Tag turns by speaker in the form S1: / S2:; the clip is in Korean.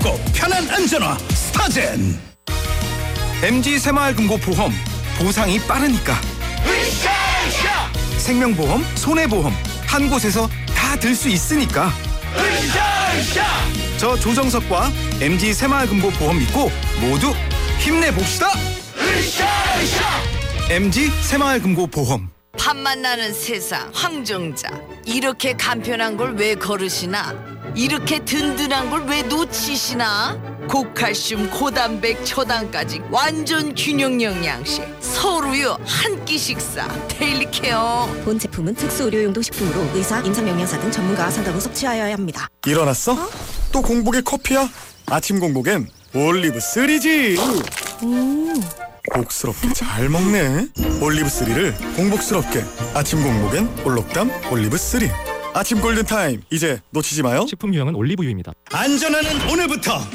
S1: 쉽고 편한 안전화 스타젠.
S2: MG 새마을금고 보험, 보상이 빠르니까.
S1: 으쌰으쌰.
S2: 생명보험, 손해보험 한 곳에서 다 들 수 있으니까.
S1: 으쌰으쌰.
S2: 저 조정석과 MG 새마을금고 보험 믿고 모두 힘내봅시다.
S1: 으쌰으쌰.
S2: MG 새마을금고 보험.
S3: 밥맛 나는 세상 황정자, 이렇게 간편한 걸 왜 거르시나? 이렇게 든든한 걸 왜 놓치시나? 고칼슘 고단백 초당까지 완전 균형 영양식 서울우유 한 끼 식사 데일리 케어.
S4: 본 제품은 특수 의료용도 식품으로 의사, 임상영양사 등 전문가와 상담 후 섭취하여야 합니다.
S5: 일어났어? 또 공복에 커피야? 아침 공복엔 올리브 3지. 복스럽게 잘 먹네. 올리브 3를 공복스럽게. 아침 공복엔 올록담 올리브 3. 아침 골든타임 이제 놓치지 마요.
S6: 식품 유형은 올리브유입니다.
S1: 안전하는 오늘부터